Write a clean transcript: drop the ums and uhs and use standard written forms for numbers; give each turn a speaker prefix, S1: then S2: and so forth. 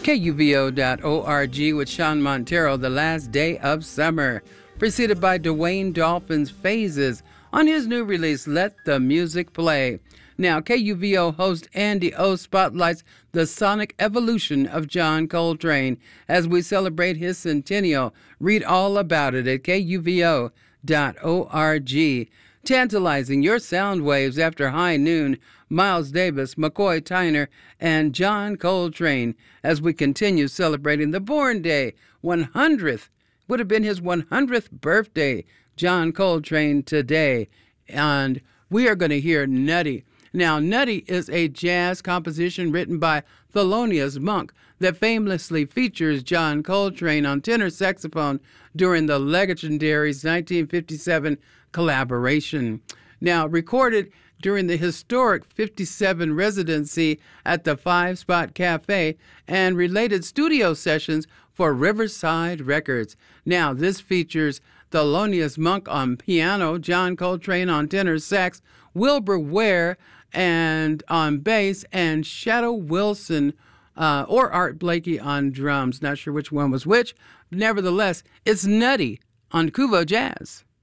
S1: KUVO.org with Sean Montero, The Last Day of Summer, preceded by Dwayne Dolphin's Phases on his new release, Let the Music Play. Now, KUVO host Andy O spotlights the sonic evolution of John Coltrane as we celebrate his centennial. Read all about it at KUVO.org. Tantalizing your sound waves after high noon, Miles Davis, McCoy Tyner, and John Coltrane as we continue celebrating the born day, 100th, would have been his 100th birthday, John Coltrane today. And we are going to hear Nutty. Now, Nutty is a jazz composition written by Thelonious Monk that famously features John Coltrane on tenor saxophone during the legendary 1957 collaboration. Now, recorded during the historic 57 residency at the Five Spot Cafe and related studio sessions for Riverside Records. Now, this features Thelonious Monk on piano, John Coltrane on tenor sax, Wilbur Ware and on bass, and Shadow Wilson or Art Blakey on drums. Not sure which one was which. Nevertheless, it's Nutty on Kuvo Jazz.